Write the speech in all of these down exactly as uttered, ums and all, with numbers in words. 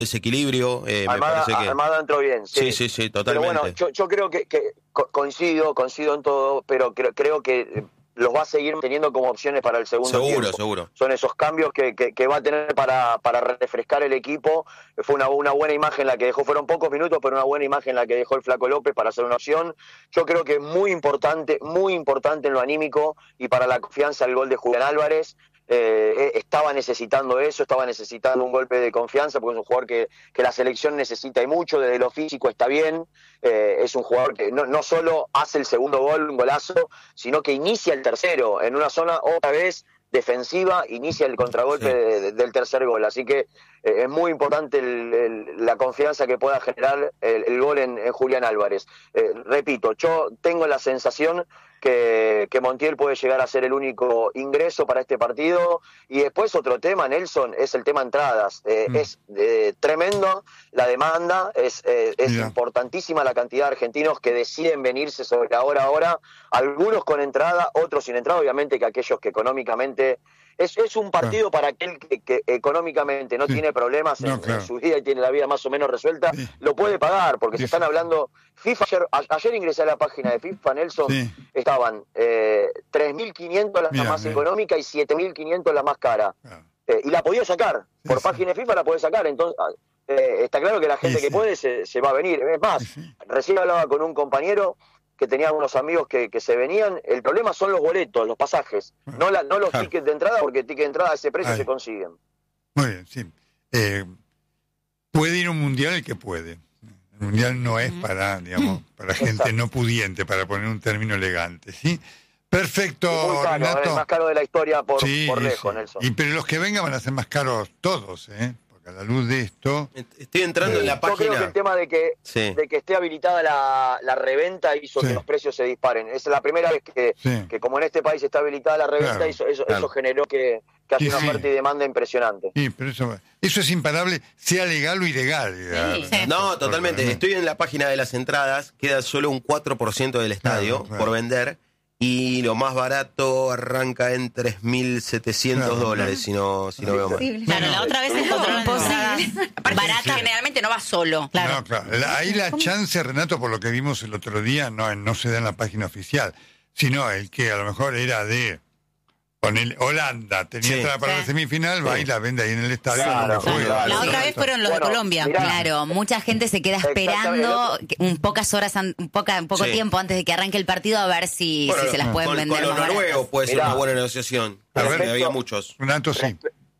desequilibrio, eh, Almada, me parece que... Almada entró bien, sí. Sí, sí, sí, totalmente. Pero bueno, yo, yo creo que, que co- coincido, coincido en todo, pero creo, creo que los va a seguir teniendo como opciones para el segundo Seguro, tiempo. seguro. Son esos cambios que, que, que va a tener para, para refrescar el equipo. Fue una, una buena imagen la que dejó, fueron pocos minutos, pero una buena imagen la que dejó el Flaco López para hacer una opción. Yo creo que muy importante, muy importante en lo anímico y para la confianza el gol de Julián Álvarez. Eh, estaba necesitando eso, estaba necesitando un golpe de confianza, porque es un jugador que, que la selección necesita y mucho, desde lo físico está bien, eh, es un jugador que no, no solo hace el segundo gol, un golazo, sino que inicia el tercero, en una zona otra vez defensiva, inicia el contragolpe Sí. de, de, del tercer gol, así que eh, es muy importante el, el, la confianza que pueda generar el, el gol en, en Julián Álvarez. Eh, repito, yo tengo la sensación que, que Montiel puede llegar a ser el único ingreso para este partido. Y después otro tema, Nelson, es el tema entradas. Eh, mm. Es eh, tremendo la demanda, es, eh, es yeah. importantísima la cantidad de argentinos que deciden venirse sobre la hora a hora, algunos con entrada, otros sin entrada, obviamente que aquellos que económicamente... Es, es un partido claro. para aquel que, que económicamente no sí. tiene problemas no, en, claro. en su vida y tiene la vida más o menos resuelta, sí. lo puede pagar, porque sí. se están hablando... FIFA ayer, a, ayer ingresé a la página de FIFA, Nelson, sí. estaban eh, tres mil quinientos la mira, más mira. económica y siete mil quinientos la más cara. Claro. Eh, y la podía sacar, sí, por sí. página de FIFA la podía sacar, entonces... Eh, está claro que la gente sí, que sí. puede se, se va a venir. Es más, sí. recién hablaba con un compañero que tenía unos amigos que, que se venían. El problema son los boletos, los pasajes, no, la, no los claro. tickets de entrada, porque tickets de entrada a ese precio Ay. se consiguen. Muy bien, sí. Eh, puede ir a un mundial el que puede. El mundial no es para, digamos, para gente Exacto. no pudiente, para poner un término elegante, ¿sí? Perfecto, es muy caro, Renato. Es el más caro de la historia por, sí, por lejos, sí. Nelson. Y, pero los que vengan van a ser más caros todos, ¿eh? A la luz de esto... Estoy entrando eh, en la página... Yo creo que el tema de que, sí. de que esté habilitada la, la reventa hizo sí. que los precios se disparen. Es la primera vez que, sí. que como en este país está habilitada la reventa, claro, eso, eso, claro. eso generó que, que haya sí, una oferta sí. y demanda impresionante. Sí, pero eso, eso es imparable, sea legal o ilegal. Sí, sí. No, totalmente. Estoy en la página de las entradas, queda solo un cuatro por ciento del estadio claro, claro. por vender. Y lo más barato arranca en tres mil setecientos claro, dólares, si no, si no veo mal. Claro, la otra vez encontró imposible. Barata sí. generalmente no va solo. Claro. No, claro. La, ahí la chance, Renato, por lo que vimos el otro día, no, no se da en la página oficial, sino el que a lo mejor era de poner Holanda, tenía sí. entrada para sí. la semifinal, sí. va y la vende ahí en el estadio. Claro, no claro. La otra vez fueron los bueno, de Colombia. Mirá. Claro, mucha gente se queda esperando un pocas horas, un, poca, un poco sí. tiempo antes de que arranque el partido a ver si, bueno, si se las pueden con, vender. Con los noruegos puede ser Mirá. una buena negociación. A ver, había muchos. Renato, sí.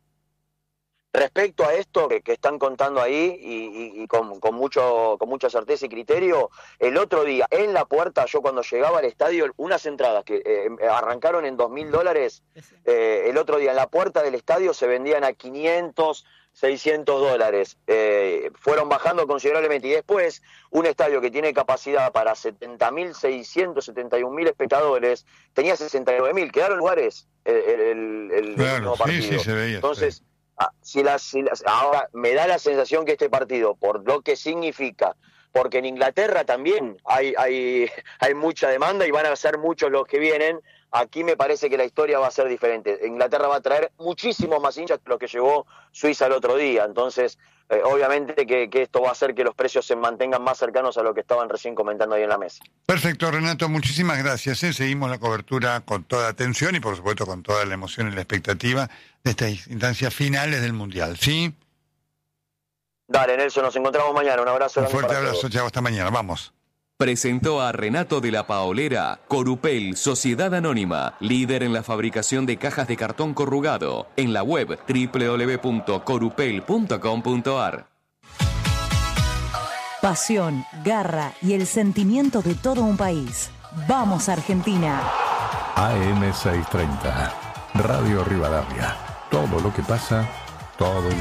Respecto a esto que, que están contando ahí y, y, y con, con mucho con mucha certeza y criterio, el otro día en la puerta, yo cuando llegaba al estadio, unas entradas que eh, arrancaron en dos mil dólares, eh, el otro día en la puerta del estadio se vendían a quinientos, seiscientos dólares. Eh, fueron bajando considerablemente y después un estadio que tiene capacidad para setenta mil seiscientos, setenta y un mil espectadores, tenía sesenta y nueve mil, quedaron lugares el, el, el, claro, el nuevo partido. Sí, sí, se veía, Entonces... sí. Si las, si las, ahora me da la sensación que este partido, por lo que significa, porque en Inglaterra también hay, hay, hay mucha demanda y van a ser muchos los que vienen, aquí me parece que la historia va a ser diferente. Inglaterra va a traer muchísimos más hinchas que los que llevó Suiza el otro día, entonces eh, obviamente que, que esto va a hacer que los precios se mantengan más cercanos a lo que estaban recién comentando ahí en la mesa. Perfecto, Renato, muchísimas gracias. ¿eh? Seguimos la cobertura con toda atención y por supuesto con toda la emoción y la expectativa de estas instancias finales del Mundial, ¿sí? Dale, Nelson, nos encontramos mañana. Un abrazo. Un fuerte abrazo, chao, hasta mañana, vamos. Presentó a Renato de la Paolera, Corupel, Sociedad Anónima, líder en la fabricación de cajas de cartón corrugado, en la web doble u doble u doble u punto corupel punto com punto a r. Pasión, garra y el sentimiento de todo un país. ¡Vamos, Argentina! A M seiscientos treinta, Radio Rivadavia. Todo lo que pasa, todo el